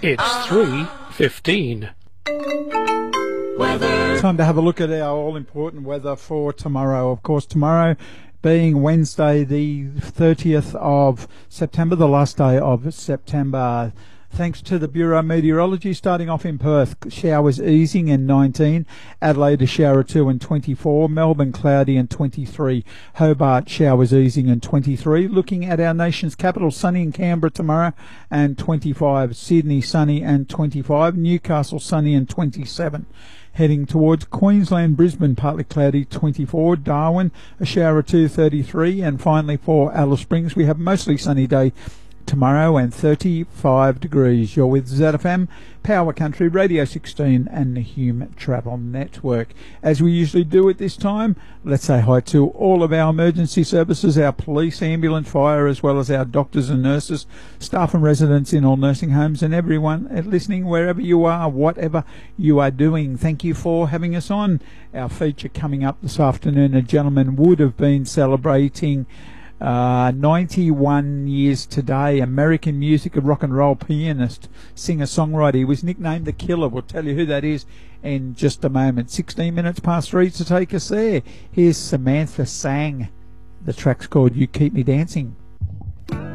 It's 3:15. Time to have a look at our all-important weather for tomorrow. Of course, tomorrow being Wednesday, the 30th of September, the last day of September. Thanks to the Bureau of Meteorology, starting off in Perth, showers easing in 19, Adelaide a shower 2 and 24, Melbourne cloudy and 23, Hobart showers easing and 23. Looking at our nation's capital, sunny in Canberra tomorrow and 25, Sydney sunny and 25, Newcastle sunny and 27. Heading towards Queensland, Brisbane partly cloudy 24, Darwin a shower 2, 33, and finally for Alice Springs we have a mostly sunny day tomorrow and 35 degrees. You're with ZFM, Power Country, Radio 16 and the Hume Travel Network. As we usually do at this time, let's say hi to all of our emergency services, our police, ambulance, fire, as well as our doctors and nurses, staff and residents in all nursing homes, and everyone listening wherever you are, whatever you are doing. Thank you for having us on. Our feature coming up this afternoon, a gentleman would have been celebrating 91 years today. American music and rock and roll pianist, singer-songwriter. He was nicknamed The Killer. We'll tell you who that is in just a moment. 16 minutes past 3 to take us there. Here's Samantha Sang. The track's called You Keep Me Dancing.